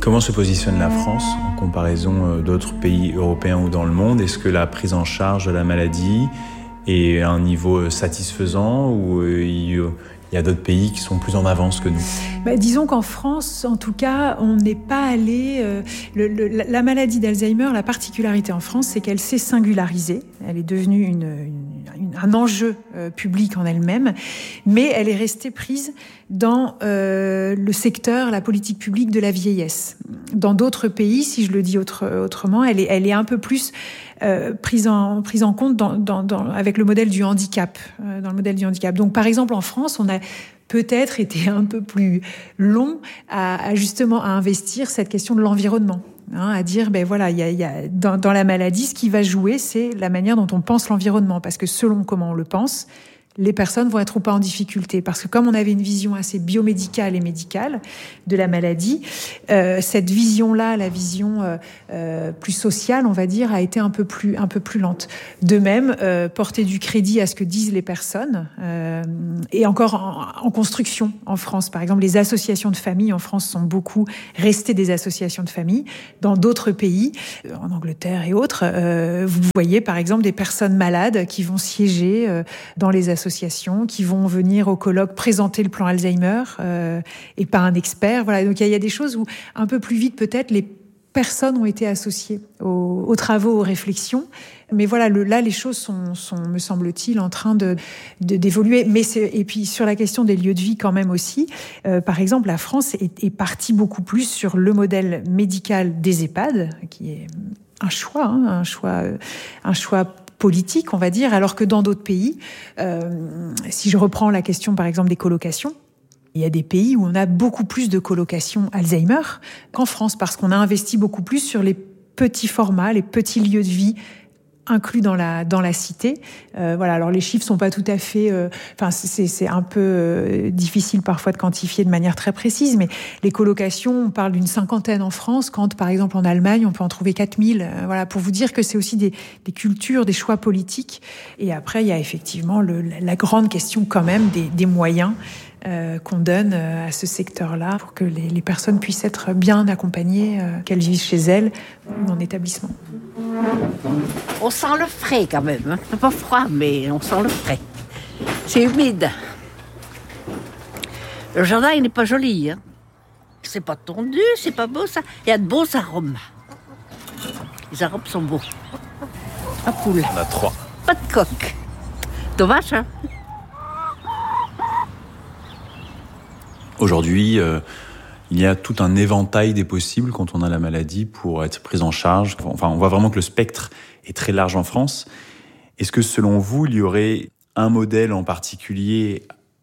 Comment se positionne la France en comparaison d'autres pays européens ou dans le monde ? Est-ce que la prise en charge de la maladie est à un niveau satisfaisant ou il y a d'autres pays qui sont plus en avance que nous ? Disons qu'en France, en tout cas, on n'est pas allé... la maladie d'Alzheimer, la particularité en France, c'est qu'elle s'est singularisée. Elle est devenue un enjeu public en elle-même, mais elle est restée prise dans le secteur, la politique publique de la vieillesse. Dans d'autres pays, si je le dis autrement, elle est un peu plus prise en compte avec le modèle du handicap, dans le modèle du handicap. Donc, par exemple, en France, on a peut-être été un peu plus long à justement à investir cette question de l'environnement. À dire, il y a dans la maladie, ce qui va jouer, c'est la manière dont on pense l'environnement. Parce que selon comment on le pense, les personnes vont être ou pas en difficulté. Parce que comme on avait une vision assez biomédicale et médicale de la maladie, cette vision-là, la vision plus sociale, on va dire, a été un peu plus lente. De même, porter du crédit à ce que disent les personnes, et encore en construction en France. Par exemple, les associations de famille en France sont beaucoup restées des associations de famille. Dans d'autres pays, en Angleterre et autres, vous voyez par exemple des personnes malades qui vont siéger dans les associations, qui vont venir au colloque présenter le plan Alzheimer et pas un expert. Voilà, donc il y a des choses où un peu plus vite peut-être les personnes ont été associées aux travaux, aux réflexions. Mais voilà, là les choses sont me semble-t-il en train d'évoluer. Et puis sur la question des lieux de vie quand même aussi, par exemple la France est partie beaucoup plus sur le modèle médical des EHPAD, qui est un choix politique, on va dire, alors que dans d'autres pays, si je reprends la question par exemple des colocations, il y a des pays où on a beaucoup plus de colocations Alzheimer qu'en France, parce qu'on a investi beaucoup plus sur les petits formats, les petits lieux de vie inclus dans la cité. Voilà. Alors les chiffres sont pas tout à fait, c'est un peu difficile parfois de quantifier de manière très précise, mais les colocations, on parle d'une 50aine en France, quand par exemple en Allemagne on peut en trouver 4000. Voilà, pour vous dire que c'est aussi des cultures, des choix politiques. Et après il y a effectivement la grande question quand même des moyens qu'on donne à ce secteur-là pour que les personnes puissent être bien accompagnées, qu'elles vivent chez elles ou en établissement. On sent le frais quand même, hein. C'est pas froid, mais on sent le frais. C'est humide. Le jardin, il n'est pas joli, hein. C'est pas tondu, c'est pas beau, ça. Il y a de beaux arômes. Les arômes sont beaux. Un poule. On a 3. Pas de coque. Dommage, hein. Aujourd'hui, il y a tout un éventail des possibles quand on a la maladie pour être prise en charge. Enfin, on voit vraiment que le spectre est très large en France. Est-ce que, selon vous, il y aurait un modèle en particulier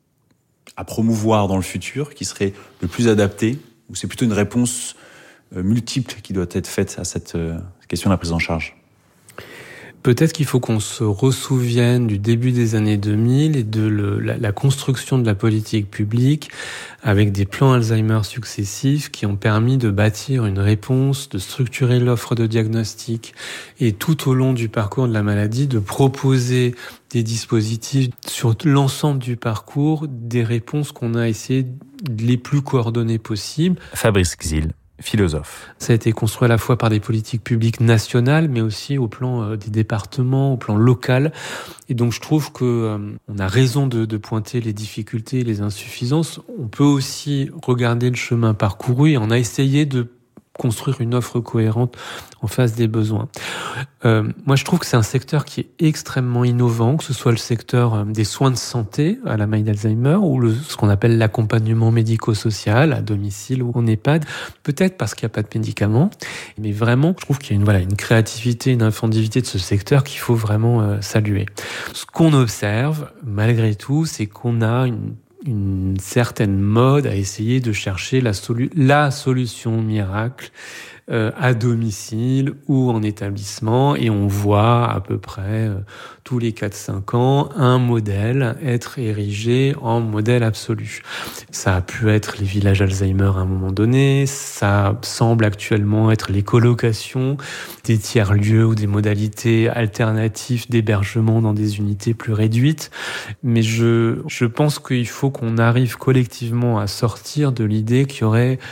à promouvoir dans le futur qui serait le plus adapté, ou c'est plutôt une réponse multiple qui doit être faite à cette question de la prise en charge ? Peut-être qu'il faut qu'on se ressouvienne du début des années 2000 et de la construction de la politique publique avec des plans Alzheimer successifs qui ont permis de bâtir une réponse, de structurer l'offre de diagnostic et tout au long du parcours de la maladie de proposer des dispositifs sur l'ensemble du parcours, des réponses qu'on a essayé les plus coordonnées possibles. Fabrice Xil, philosophe. Ça a été construit à la fois par des politiques publiques nationales, mais aussi au plan des départements, au plan local. Et donc je trouve que on a raison de pointer les difficultés, les insuffisances. On peut aussi regarder le chemin parcouru et on a essayé de construire une offre cohérente en face des besoins. Moi, je trouve que c'est un secteur qui est extrêmement innovant, que ce soit le secteur des soins de santé à la maladie d'Alzheimer ou ce qu'on appelle l'accompagnement médico-social à domicile ou en EHPAD. Peut-être parce qu'il n'y a pas de médicaments, mais vraiment, je trouve qu'il y a une créativité, une inventivité de ce secteur qu'il faut vraiment saluer. Ce qu'on observe, malgré tout, c'est qu'on a une certaine mode à essayer de chercher la solution miracle à domicile ou en établissement, et on voit à peu près tous les 4-5 ans un modèle être érigé en modèle absolu. Ça a pu être les villages Alzheimer à un moment donné, ça semble actuellement être les colocations, des tiers-lieux ou des modalités alternatives d'hébergement dans des unités plus réduites. Mais je pense qu'il faut qu'on arrive collectivement à sortir de l'idée qu'il y aurait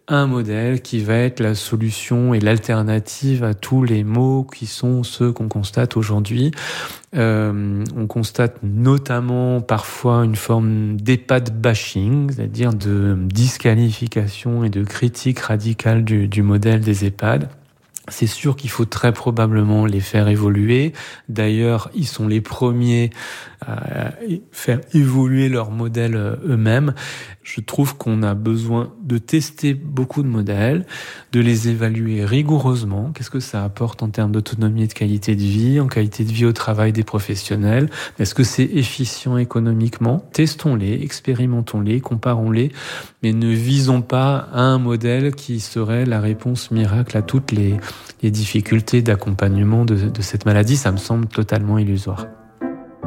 un modèle qui va être la solution et l'alternative à tous les maux qui sont ceux qu'on constate aujourd'hui. On constate notamment parfois une forme d'EHPAD bashing, c'est-à-dire de disqualification et de critique radicale du modèle des EHPAD. C'est sûr qu'il faut très probablement les faire évoluer. D'ailleurs, ils sont les premiers à faire évoluer leur modèle eux-mêmes. Je trouve qu'on a besoin de tester beaucoup de modèles, de les évaluer rigoureusement. Qu'est-ce que ça apporte en termes d'autonomie et de qualité de vie, en qualité de vie au travail des professionnels? Est-ce que c'est efficient économiquement? Testons-les, expérimentons-les, comparons-les, mais ne visons pas à un modèle qui serait la réponse miracle à toutes les difficultés d'accompagnement de cette maladie. Ça me semble totalement illusoire.